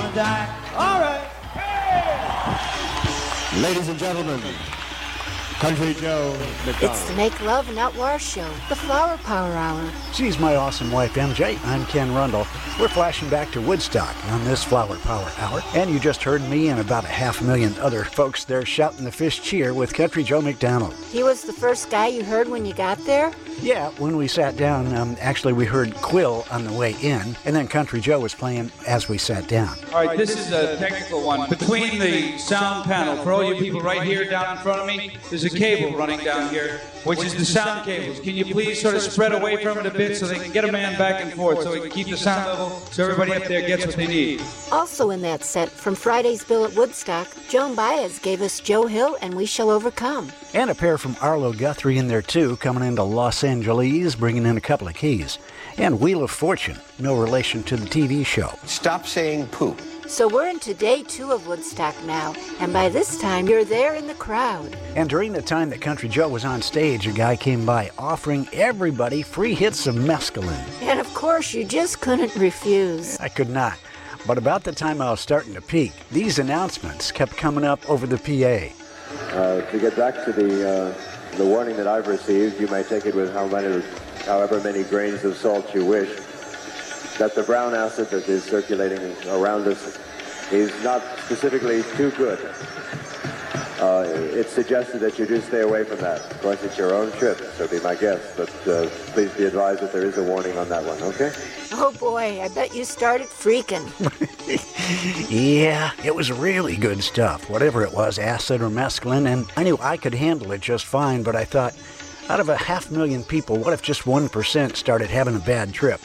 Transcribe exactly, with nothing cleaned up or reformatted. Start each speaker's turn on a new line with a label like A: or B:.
A: gonna die. All right. Hey!
B: Ladies and gentlemen, Country Joe McDonald.
C: It's the Make Love Not War show, the Flower Power Hour.
D: She's my awesome wife, M J. I'm Ken Rundle. We're flashing back to Woodstock on this Flower Power Hour. And you just heard me and about a half million other folks there shouting the fish cheer with Country Joe McDonald.
C: He was the first guy you heard when you got there?
D: Yeah, when we sat down, um, actually we heard Quill on the way in, and then Country Joe was playing as we sat down.
E: All right, this is a technical one. Between the sound panel, for all you people right here down in front of me, there's a cable running down here, which is the sound cables. Can you please sort of spread away from it a bit so they can get a man back and forth so we can keep the sound level so everybody up there gets what they need?
C: Also in that set, from Friday's Bill at Woodstock, Joan Baez gave us Joe Hill and We Shall Overcome.
D: And a pair from Arlo Guthrie in there too, coming into Los Angeles, bringing in a couple of keys. And Wheel of Fortune, no relation to the T V show.
B: Stop saying poop.
C: So we're into day two of Woodstock now, and by this time you're there in the crowd.
D: And during the time that Country Joe was on stage, a guy came by offering everybody free hits of mescaline.
C: And of course you just couldn't refuse.
D: I could not. But about the time I was starting to peak, these announcements kept coming up over the P A.
F: Uh, to get back to the uh, the warning that I've received, you may take it with how many, however many grains of salt you wish, that the brown acid that is circulating around us is not specifically too good. Uh, it's suggested that you do stay away from that. Of course, it's your own trip, so be my guest, but uh, please be advised that there is a warning on that one, okay?
C: Oh boy, I bet you started freaking.
D: Yeah, it was really good stuff, whatever it was, acid or mescaline, and I knew I could handle it just fine, but I thought, out of a half million people, what if just one percent started having a bad trip?